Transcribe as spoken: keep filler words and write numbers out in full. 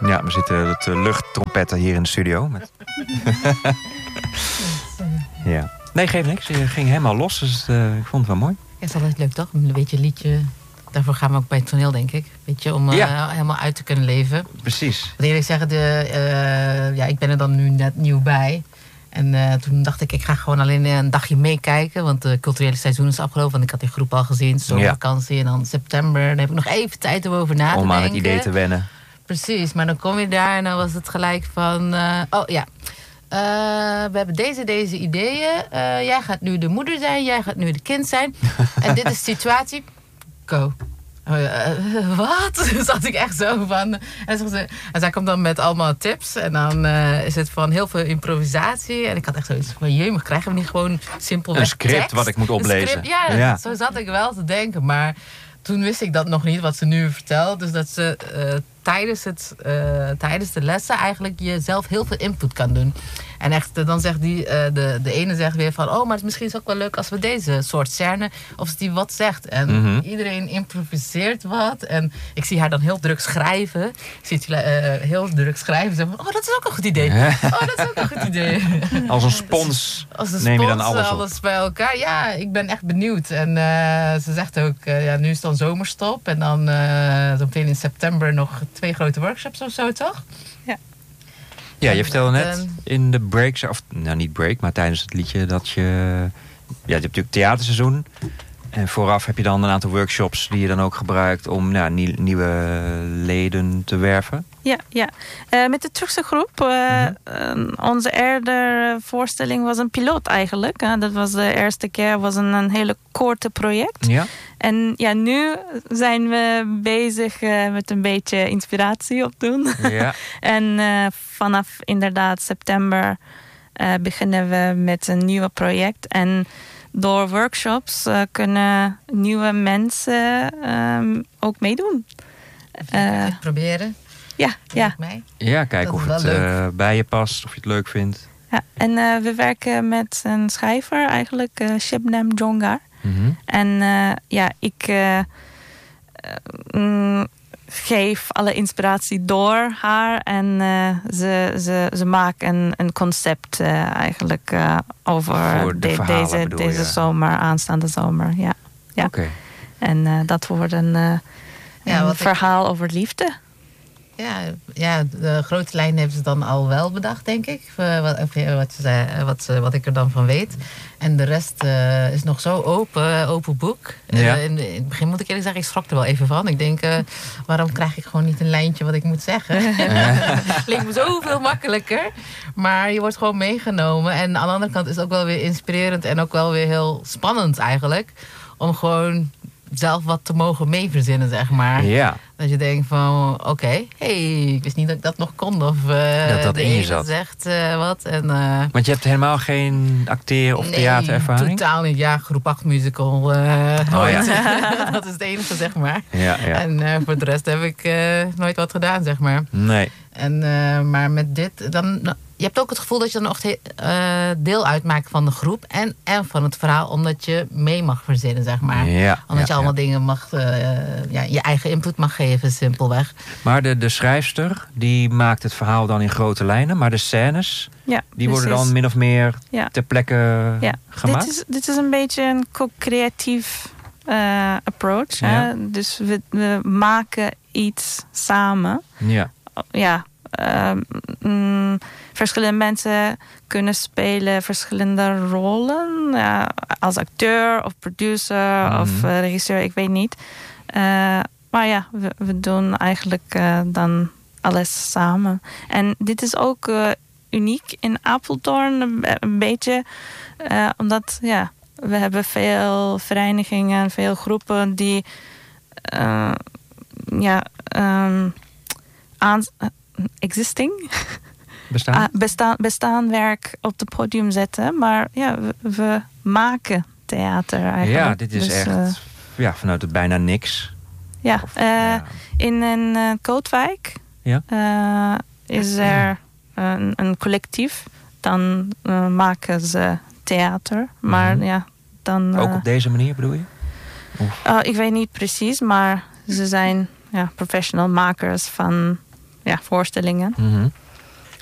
Ja, we zitten met uh, luchttrompetten hier in de studio. Met... ja. Nee, geef niks. Je ging helemaal los, dus uh, ik vond het wel mooi. Ja, het is altijd leuk, toch? Een beetje liedje. Daarvoor gaan we ook bij het toneel, denk ik. Beetje om uh, ja. helemaal uit te kunnen leven. Precies. Wat eerlijk zeggen, de, uh, ja, ik ben er dan nu net nieuw bij. En uh, toen dacht ik, ik ga gewoon alleen een dagje meekijken. Want het culturele seizoen is afgelopen. Want ik had die groep al gezien, zomervakantie. Ja. En dan september, dan heb ik nog even tijd om over na te denken. Om aan het idee te wennen. Precies, maar dan kom je daar en dan was het gelijk van... Uh, oh ja, uh, we hebben deze, deze ideeën. Uh, jij gaat nu de moeder zijn, jij gaat nu de kind zijn. En dit is de situatie. Go. Uh, uh, wat? Toen zat ik echt zo van... En, ze, en zij komt dan met allemaal tips. En dan uh, is het van heel veel improvisatie. En ik had echt zoiets van... Jemig, krijgen we niet gewoon simpelweg een script tekst? Wat ik moet oplezen? Script, ja, ja, zo zat ik wel te denken. Maar toen wist ik dat nog niet, wat ze nu vertelt. Dus dat ze uh, tijdens, het, uh, tijdens de lessen eigenlijk jezelf heel veel input kan doen. En echt, dan zegt die, uh, de, de ene zegt weer van... oh, maar het misschien is ook wel leuk als we deze soort scène... of die wat zegt. En mm-hmm. iedereen improviseert wat. En ik zie haar dan heel druk schrijven. Ik zie het uh, heel druk schrijven. Zeg van, oh, dat is ook een goed idee. Oh, dat is ook een goed idee. Als een spons, als een spons neem je dan alles op. Alles bij elkaar. Ja, ik ben echt benieuwd. En uh, ze zegt ook, uh, ja, nu is het dan zomerstop. En dan uh, zo meteen in september nog twee grote workshops of zo, toch? Ja. Ja, je vertelde net in de break, of nou niet break, maar tijdens het liedje dat je... Ja, je hebt natuurlijk theaterseizoen. En vooraf heb je dan een aantal workshops die je dan ook gebruikt om nou, nieuw, nieuwe leden te werven. Ja, ja. Uh, met de Turkse groep. Uh, mm-hmm. uh, onze eerdere voorstelling was een piloot eigenlijk. Uh, dat was de eerste keer, was een, een hele korte project. Ja. En ja, nu zijn we bezig uh, met een beetje inspiratie opdoen. Ja. En uh, vanaf inderdaad september uh, beginnen we met een nieuw project. En door workshops uh, kunnen nieuwe mensen um, ook meedoen. Uh, proberen. Ja, ja. Ja, kijken of het uh, bij je past, of je het leuk vindt. Ja, en uh, we werken met een schrijver eigenlijk, uh, Shebnem Jongar. Mm-hmm. En uh, ja, ik uh, uh, geef alle inspiratie door haar. En uh, ze, ze, ze maakt een, een concept uh, eigenlijk uh, over Voor de de, verhalen, deze, bedoel, deze ja. zomer, aanstaande zomer. Ja. Ja. Oké. Okay. En uh, dat wordt een, uh, ja, een wat verhaal ik... over liefde. Ja, ja, de grote lijn hebben ze dan al wel bedacht, denk ik. Wat, wat, wat, wat ik er dan van weet. En de rest uh, is nog zo open, open boek. Ja. Uh, in, in het begin moet ik eerlijk zeggen, ik schrok er wel even van. Ik denk, uh, waarom krijg ik gewoon niet een lijntje wat ik moet zeggen? Het leek me zoveel makkelijker. Maar je wordt gewoon meegenomen. En aan de andere kant is het ook wel weer inspirerend en ook wel weer heel spannend eigenlijk. Om gewoon zelf wat te mogen meeverzinnen, zeg maar. Ja. Dat je denkt van, oké, okay, hey, ik wist niet dat ik dat nog kon. Of uh, dat dat de in je ene zat. zegt uh, wat. En, uh, Want je hebt helemaal geen acteer- of nee, theaterervaring? totaal niet. Ja, groep acht musical. Uh, oh ja. Dat is het enige, zeg maar. Ja, ja. En uh, voor de rest heb ik uh, nooit wat gedaan, zeg maar. Nee. En, uh, maar met dit, dan... Je hebt ook het gevoel dat je dan nog uh, deel uitmaakt van de groep en, en van het verhaal, omdat je mee mag verzinnen, zeg maar. Ja, omdat ja, je allemaal ja. dingen mag, uh, ja, je eigen input mag geven, simpelweg. Maar de, de schrijfster, die maakt het verhaal dan in grote lijnen, maar de scènes, ja, die worden precies. dan min of meer ja. ter plekke ja. gemaakt? Dit is, dit is een beetje een co-creatief uh, approach. Ja. Hè? Dus we, we maken iets samen. Ja. Ja. Uh, mm, verschillende mensen kunnen spelen verschillende rollen. Uh, als acteur of producer mm-hmm. of uh, regisseur, ik weet niet. Uh, maar ja, we, we doen eigenlijk uh, dan alles samen. En dit is ook uh, uniek in Apeldoorn, een, een beetje. Uh, omdat ja, we hebben veel verenigingen, veel groepen die uh, ja, um, aan... existing. Bestaan? Uh, bestaan, bestaan werk op het podium zetten. Maar ja, we, we maken theater eigenlijk. Ja, dit is dus, echt uh, ja, vanuit het bijna niks. Ja, of, uh, ja. in een uh, Kootwijk ja? uh, is er een, een collectief. Dan uh, maken ze theater. Maar mm-hmm. ja, dan... Uh, ook op deze manier bedoel je? Uh, ik weet niet precies, maar ze zijn ja, professional makers van ja, voorstellingen. Mm-hmm.